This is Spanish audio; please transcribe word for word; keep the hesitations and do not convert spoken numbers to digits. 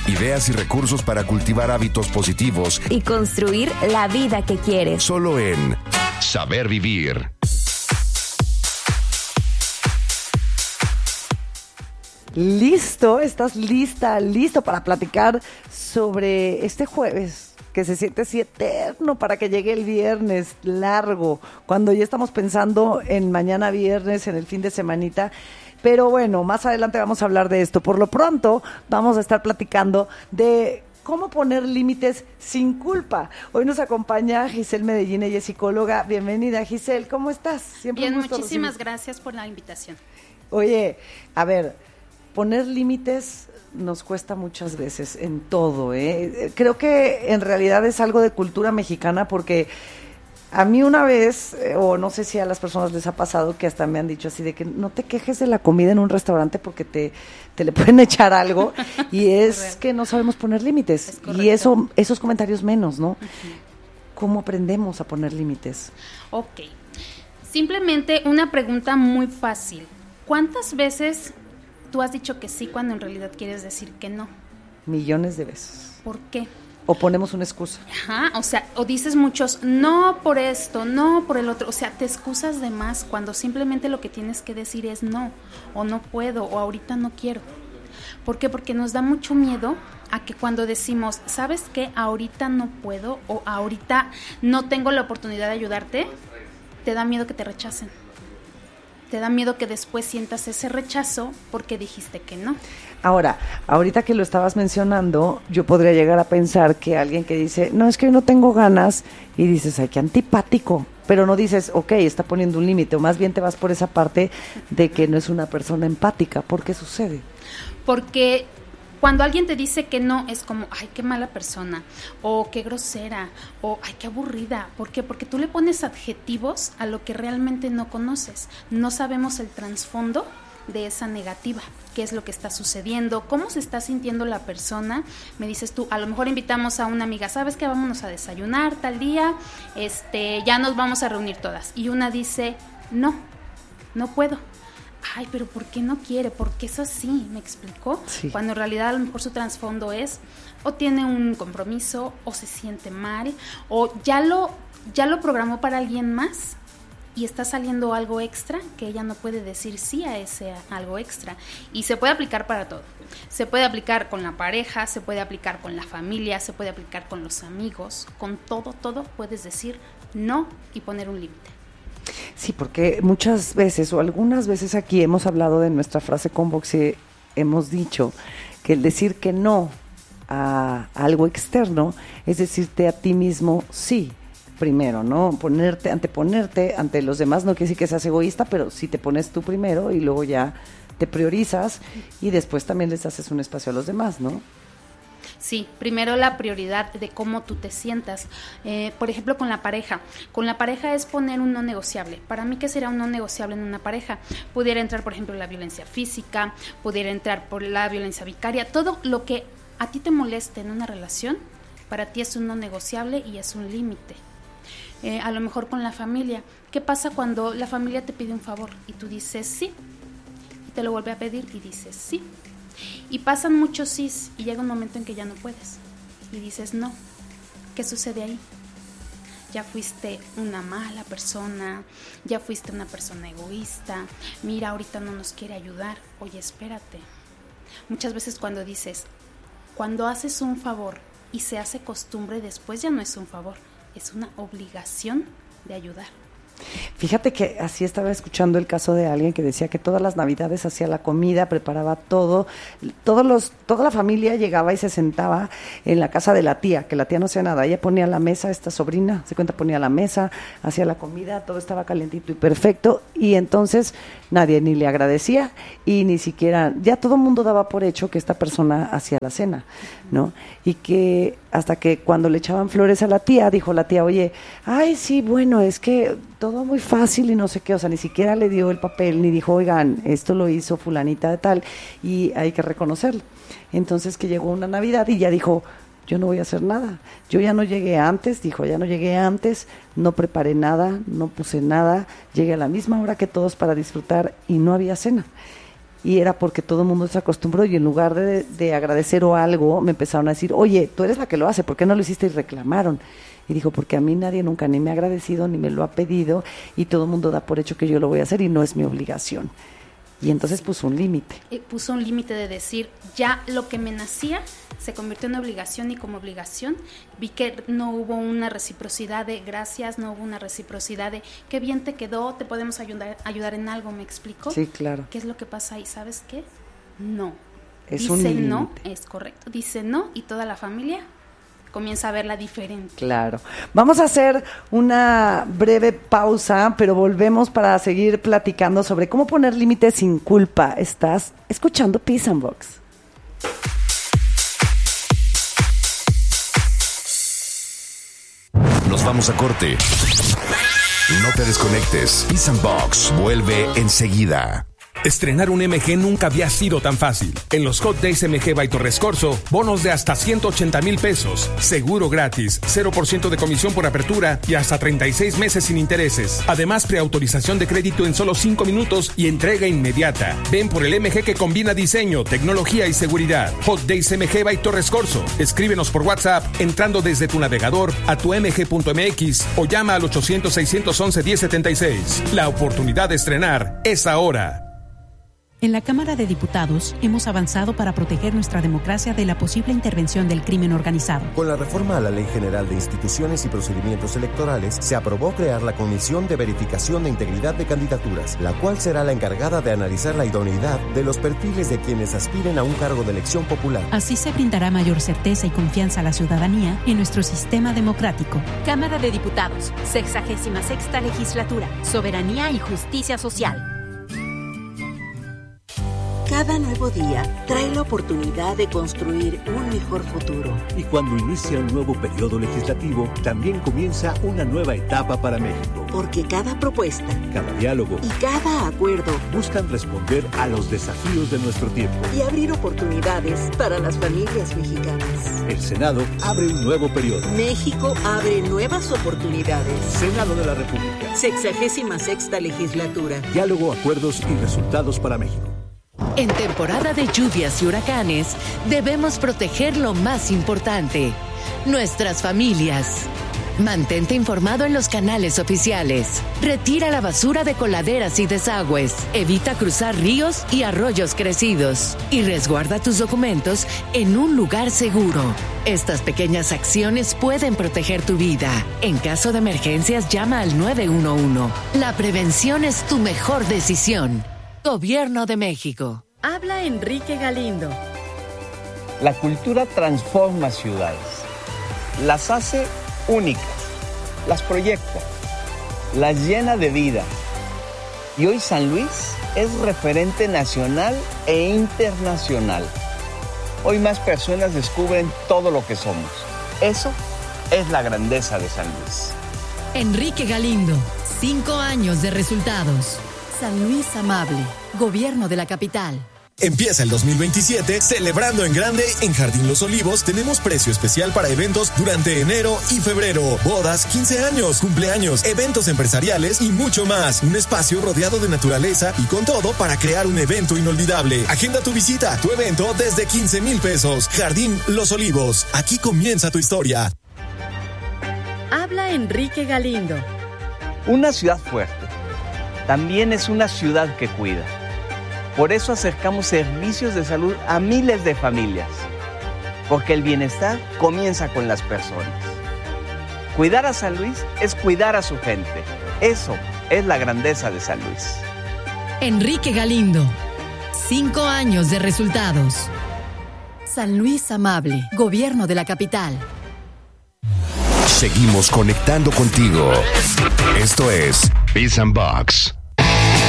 Ideas y recursos para cultivar hábitos positivos y construir la vida que quieres. Solo en Saber Vivir. ¿Listo? ¿Estás lista? ¿Listo para platicar sobre este jueves que se siente así eterno para que llegue el viernes largo, cuando ya estamos pensando en mañana viernes, en el fin de semanita? Pero bueno, más adelante vamos a hablar de esto. Por lo pronto, vamos a estar platicando de cómo poner límites sin culpa. Hoy nos acompaña Giselle Medellín, ella es psicóloga. Bienvenida, Giselle, ¿cómo estás? Siempre Bien, un gusto muchísimas recibir. Gracias por la invitación. Oye, a ver, poner límites nos cuesta muchas veces en todo, ¿eh? Creo que en realidad es algo de cultura mexicana, porque a mí una vez, o no sé si a las personas les ha pasado, que hasta me han dicho así de que no te quejes de la comida en un restaurante porque te, te le pueden echar algo, y es correcto, que no sabemos poner límites, y eso esos comentarios menos, ¿no? Uh-huh. ¿Cómo aprendemos a poner límites? Ok, simplemente una pregunta muy fácil. ¿Cuántas veces tú has dicho que sí cuando en realidad quieres decir que no? Millones de veces. ¿Por qué? O ponemos una excusa. Ajá, o sea, o dices muchos, no por esto, no por el otro, o sea, te excusas de más cuando simplemente lo que tienes que decir es no, o no puedo, o ahorita no quiero. ¿Por qué? Porque nos da mucho miedo a que cuando decimos, ¿sabes qué? Ahorita no puedo, o ahorita no tengo la oportunidad de ayudarte, te da miedo que te rechacen. Te da miedo que después sientas ese rechazo porque dijiste que no. Ahora, ahorita que lo estabas mencionando, yo podría llegar a pensar que alguien que dice, no, es que hoy no tengo ganas, y dices, ay, qué antipático, pero no dices, ok, está poniendo un límite, o más bien te vas por esa parte de que no es una persona empática. ¿Por qué sucede? Porque cuando alguien te dice que no, es como, ay, qué mala persona, o qué grosera, o ay, qué aburrida. ¿Por qué? Porque tú le pones adjetivos a lo que realmente no conoces. No sabemos el trasfondo de esa negativa, qué es lo que está sucediendo, cómo se está sintiendo la persona. Me dices tú, a lo mejor invitamos a una amiga, ¿sabes qué? Vámonos a desayunar tal día, este, ya nos vamos a reunir todas. Y una dice, no, no puedo. Ay, pero ¿por qué no quiere? ¿Por qué es así? ¿Me explicó? Sí. Cuando en realidad a lo mejor su trasfondo es o tiene un compromiso, o se siente mal, o ya lo, ya lo programó para alguien más y está saliendo algo extra que ella no puede decir sí a ese algo extra. Y se puede aplicar para todo. Se puede aplicar con la pareja, se puede aplicar con la familia, se puede aplicar con los amigos. Con todo, todo puedes decir no y poner un límite. Sí, porque muchas veces o algunas veces aquí hemos hablado de nuestra frase Convox y hemos dicho que el decir que no a algo externo es decirte a ti mismo sí primero, ¿no? Ponerte, anteponerte ante los demás, no quiere decir que seas egoísta, pero sí te pones tú primero y luego ya te priorizas y después también les haces un espacio a los demás, ¿no? Sí, primero la prioridad de cómo tú te sientas. Eh, por ejemplo, con la pareja. Con la pareja es poner un no negociable. Para mí, ¿qué será un no negociable en una pareja? Pudiera entrar, por ejemplo, la violencia física, pudiera entrar por la violencia vicaria. Todo lo que a ti te moleste en una relación, para ti es un no negociable y es un límite. Eh, a lo mejor con la familia. ¿Qué pasa cuando la familia te pide un favor y tú dices sí? Y te lo vuelve a pedir y dices sí. Y pasan muchos sís y llega un momento en que ya no puedes y dices no. ¿Qué sucede ahí? Ya fuiste una mala persona, ya fuiste una persona egoísta, mira, ahorita no nos quiere ayudar. Oye, espérate. Muchas veces cuando dices, cuando haces un favor y se hace costumbre, después ya no es un favor, es una obligación de ayudar. Fíjate que así estaba escuchando el caso de alguien que decía que todas las navidades hacía la comida, preparaba todo, todos los, toda la familia llegaba y se sentaba en la casa de la tía, que la tía no hacía nada, ella ponía la mesa, esta sobrina, se cuenta, ponía la mesa, hacía la comida, todo estaba calentito y perfecto, y entonces nadie ni le agradecía y ni siquiera, ya todo el mundo daba por hecho que esta persona hacía la cena, ¿no? Y que hasta que cuando le echaban flores a la tía, dijo la tía, oye, ay, sí, bueno, es que todo muy fácil y no sé qué, o sea, ni siquiera le dio el papel, ni dijo, oigan, esto lo hizo fulanita de tal, y hay que reconocerlo. Entonces que llegó una Navidad y ya dijo, yo no voy a hacer nada, yo ya no llegué antes, dijo, ya no llegué antes, no preparé nada, no puse nada, llegué a la misma hora que todos para disfrutar y no había cena. y era porque todo el mundo se acostumbró y en lugar de, de agradecer o algo, me empezaron a decir, oye, tú eres la que lo hace, ¿por qué no lo hiciste? Y reclamaron. Y dijo, porque a mí nadie nunca ni me ha agradecido ni me lo ha pedido y todo el mundo da por hecho que yo lo voy a hacer y no es mi obligación. Y entonces puso un límite. Eh, puso un límite de decir, ya lo que me nacía se convirtió en obligación y como obligación vi que no hubo una reciprocidad de gracias, no hubo una reciprocidad de qué bien te quedó, te podemos ayudar, ayudar en algo, ¿me explico? Sí, claro. ¿Qué es lo que pasa ahí? ¿Sabes qué? No. Es Dice un límite. no, es correcto. Dice no y toda la familia comienza a verla diferente. Claro. Vamos a hacer una breve pausa, pero volvemos para seguir platicando sobre cómo poner límites sin culpa. Estás escuchando Peace and Box. Nos vamos a corte. No te desconectes. Peace and Box vuelve enseguida. Estrenar un M G nunca había sido tan fácil. En los Hot Days M G by Torres Corso, bonos de hasta ciento ochenta mil pesos, seguro gratis, cero por ciento de comisión por apertura y hasta treinta y seis meses sin intereses. Además, preautorización de crédito en solo cinco minutos y entrega inmediata. Ven por el M G que combina diseño, tecnología y seguridad. Hot Days M G by Torres Corso. Escríbenos por WhatsApp entrando desde tu navegador a tu m g punto m x o llama al ochocientos, seiscientos once, diez setenta y seis. La oportunidad de estrenar es ahora. En la Cámara de Diputados hemos avanzado para proteger nuestra democracia de la posible intervención del crimen organizado. Con la reforma a la Ley General de Instituciones y Procedimientos Electorales, se aprobó crear la Comisión de Verificación de Integridad de Candidaturas, la cual será la encargada de analizar la idoneidad de los perfiles de quienes aspiren a un cargo de elección popular. Así se brindará mayor certeza y confianza a la ciudadanía en nuestro sistema democrático. Cámara de Diputados, sexagésima sexta legislatura, soberanía y justicia social. Cada nuevo día trae la oportunidad de construir un mejor futuro. Y cuando inicia un nuevo periodo legislativo, también comienza una nueva etapa para México. Porque cada propuesta, cada diálogo y cada acuerdo buscan responder a los desafíos de nuestro tiempo y abrir oportunidades para las familias mexicanas. El Senado abre un nuevo periodo. México abre nuevas oportunidades. Senado de la República. Sexagésima sexta legislatura. Diálogo, acuerdos y resultados para México. En temporada de lluvias y huracanes, debemos proteger lo más importante, nuestras familias. Mantente informado en los canales oficiales. Retira la basura de coladeras y desagües. Evita cruzar ríos y arroyos crecidos. Y resguarda tus documentos en un lugar seguro. Estas pequeñas acciones pueden proteger tu vida. En caso de emergencias, llama al nueve uno uno. La prevención es tu mejor decisión. Gobierno de México. Habla Enrique Galindo. La cultura transforma ciudades, las hace únicas, las proyecta, las llena de vida. Y hoy San Luis es referente nacional e internacional. Hoy más personas descubren todo lo que somos. Eso es la grandeza de San Luis. Enrique Galindo, cinco años de resultados. San Luis Amable, Gobierno de la Capital. Empieza el dos mil veintisiete celebrando en grande. En Jardín Los Olivos tenemos precio especial para eventos durante enero y febrero. Bodas, quince años, cumpleaños, eventos empresariales y mucho más. Un espacio rodeado de naturaleza y con todo para crear un evento inolvidable. Agenda tu visita, tu evento desde quince mil pesos. Jardín Los Olivos. Aquí comienza tu historia. Habla Enrique Galindo. Una ciudad fuerte también es una ciudad que cuida. Por eso acercamos servicios de salud a miles de familias, porque el bienestar comienza con las personas. Cuidar a San Luis es cuidar a su gente. Eso es la grandeza de San Luis. Enrique Galindo, cinco años de resultados. San Luis Amable, Gobierno de la Capital. Seguimos conectando contigo. Esto es Peace and Box.